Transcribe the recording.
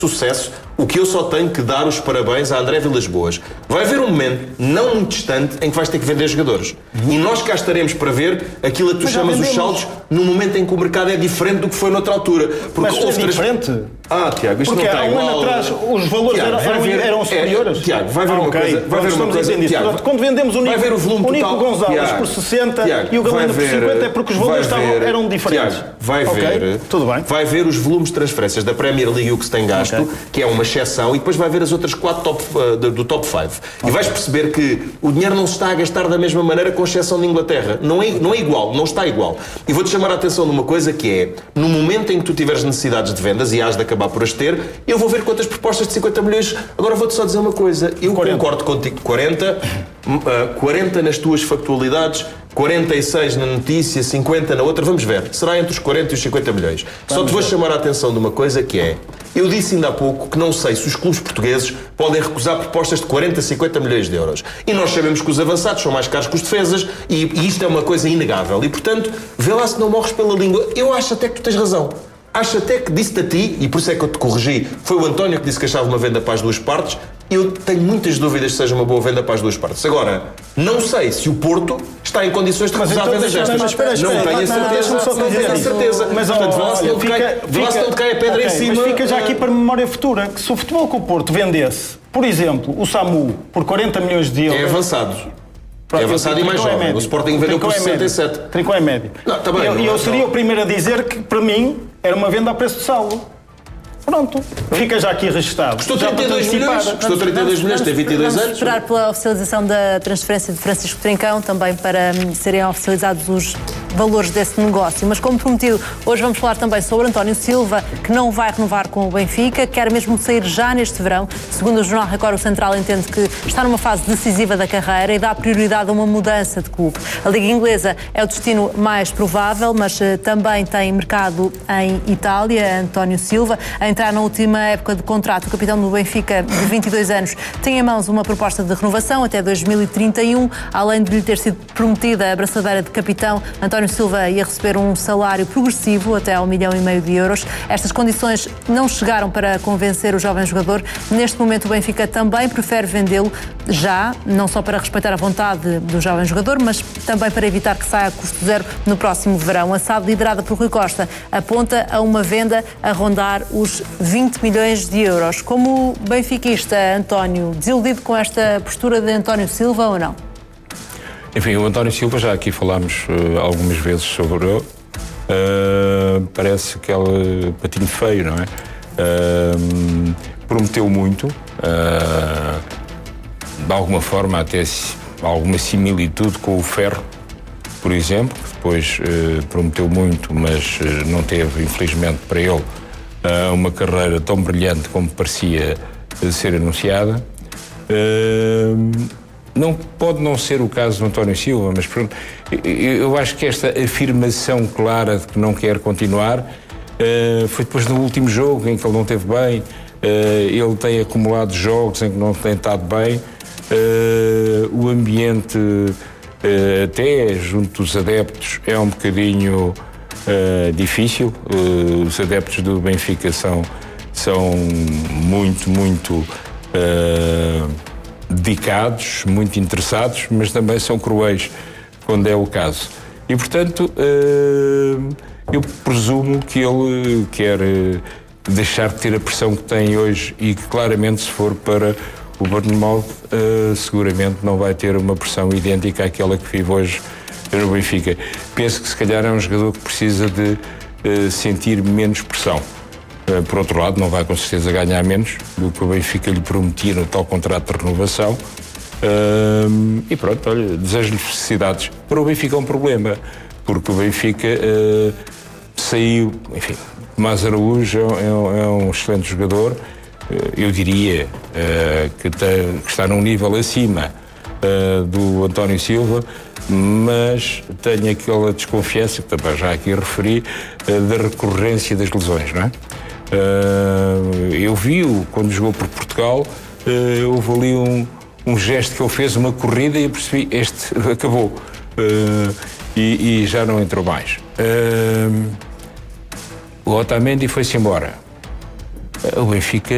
sucesso, o que eu só tenho que dar os parabéns a André Vilas-Boas. Vai haver um momento, não muito distante, em que vais ter que vender jogadores. E nós cá estaremos para ver aquilo a que tu chamas os saldos no momento em que o mercado é diferente do que foi noutra altura. Porque mas é diferente? Tiago, isto porque não está igual. Porque há um ano atrás os valores eram superiores. Tiago, vai ver uma coisa. Vai ver uma coisa. Tiago, quando vendemos o Nico Gonzalez por 60 e o Galeno por 50 é porque os valores eram diferentes. Tiago, vai ver. Tudo bem. Vai ver os volumes de transferências da Premier League e o que se tem gasto, que é uma exceção, e depois vai ver as outras 4 do top 5. E vais perceber que o dinheiro não se está a gastar da mesma maneira, com exceção de Inglaterra. Não é igual, não está igual. E vou-te chamar a atenção numa coisa que é, no momento em que tu tiveres necessidades de vendas, e has de acabar por as ter, eu vou ver quantas propostas de 50 milhões. Agora vou-te só dizer uma coisa. Eu 40. Concordo contigo. 40 nas tuas factualidades, 46 na notícia, 50 na outra. Vamos ver. Será entre os 40 e os 50 milhões. Só te vou chamar a atenção de uma coisa que é... Eu disse ainda há pouco que não sei se os clubes portugueses podem recusar propostas de 40, 50 milhões de euros. E nós sabemos que os avançados são mais caros que os defesas e isto é uma coisa inegável. E, portanto, vê lá se não morres pela língua. Eu acho até que tu tens razão. Acho até que disse-te a ti, e por isso é que eu te corrigi, foi o António que disse que achava uma venda para as duas partes. Eu tenho muitas dúvidas se seja uma boa venda para as duas partes. Agora, não sei se o Porto está em condições de recusar vendas destas. Não tenho a certeza. Mas, portanto, vê lá se não te cai a pedra em cima. Mas fica já aqui para memória futura, que se o Futebol Clube Porto vendesse, por exemplo, o SAMU por 40 milhões de euros... É avançado. É avançado e mais jovem. O Sporting vendeu por 67. Trincão é médio. E eu seria o primeiro a dizer que, para mim, era uma venda a preço de saldo. Pronto, fica já aqui registado. Custou 32 milhões, custou 32 milhões, tem 22 anos. Vamos esperar pela oficialização da transferência de Francisco Trincão, também para serem oficializados os valores desse negócio. Mas, como prometido, hoje vamos falar também sobre António Silva, que não vai renovar com o Benfica, quer mesmo sair já neste verão. Segundo o Jornal Record, o central entende que está numa fase decisiva da carreira e dá prioridade a uma mudança de clube. A Liga Inglesa é o destino mais provável, mas também tem mercado em Itália. António Silva, a entrar na última época de contrato, o capitão do Benfica, de 22 anos, tem em mãos uma proposta de renovação até 2031. Além de lhe ter sido prometida a abraçadeira de capitão, António Silva ia receber um salário progressivo até ao 1,5 milhão de euros. Estas condições não chegaram para convencer o jovem jogador. Neste momento, o Benfica também prefere vendê-lo já, não só para respeitar a vontade do jovem jogador, mas também para evitar que saia a custo zero no próximo verão. A SAD, liderada por Rui Costa, aponta a uma venda a rondar os 20 milhões de euros. Como benfiquista, António, desiludido com esta postura de António Silva ou não? Enfim, o António Silva, já aqui falámos algumas vezes sobre ele. Parece aquele patinho feio, não é? Prometeu muito, de alguma forma até alguma similitude com o Ferro, por exemplo, que depois prometeu muito, mas não teve, infelizmente para ele, uma carreira tão brilhante como parecia ser anunciada. Não pode não ser o caso do António Silva, mas eu acho que esta afirmação clara de que não quer continuar foi depois do último jogo em que ele não esteve bem. Ele tem acumulado jogos em que não tem estado bem. O ambiente, até junto dos adeptos, é um bocadinho difícil. Os adeptos do Benfica são muito dedicados, muito interessados, mas também são cruéis quando é o caso. E, portanto, eu presumo que ele quer deixar de ter a pressão que tem hoje e que, claramente, se for para o Bournemouth, seguramente não vai ter uma pressão idêntica àquela que vive hoje no Benfica. Penso que, se calhar, é um jogador que precisa de sentir menos pressão. Por outro lado, não vai com certeza ganhar menos do que o Benfica lhe prometia no tal contrato de renovação. E pronto, olha, desejo-lhe felicidades. Para o Benfica é um problema, porque o Benfica saiu, enfim, Tomás Araújo é um excelente jogador, eu diria que está num nível acima do António Silva, mas tenho aquela desconfiança, que também já aqui referi, da recorrência das lesões, não é? Eu vi-o quando jogou por Portugal, houve ali um gesto que ele fez, uma corrida, e eu percebi, este acabou, e já não entrou mais. O Otamendi foi-se embora. O Benfica